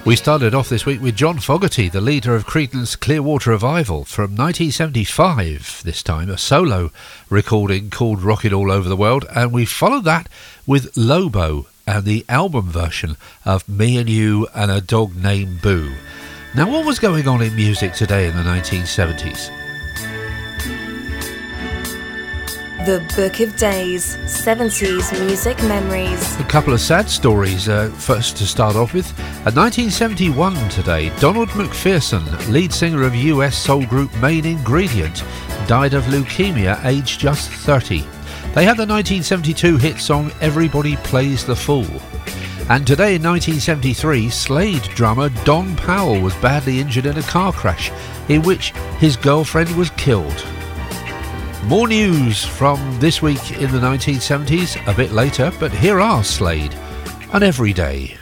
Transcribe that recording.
We started off this week with John Fogerty, the leader of Creedence Clearwater Revival, from 1975, this time, a solo recording called Rockin' All Over the World, and we followed that with Lobo and the album version of Me and You and a Dog Named Boo. Now, what was going on in music today in the 1970s? The Book of Days, 70s Music Memories. A couple of sad stories first to start off with. At 1971 today, Donald McPherson, lead singer of US soul group Main Ingredient, died of leukemia aged just 30. They had the 1972 hit song Everybody Plays the Fool. And today in 1973, Slade drummer Don Powell was badly injured in a car crash in which his girlfriend was killed. More news from this week in the 1970s a bit later, but here are Slade and Every Day.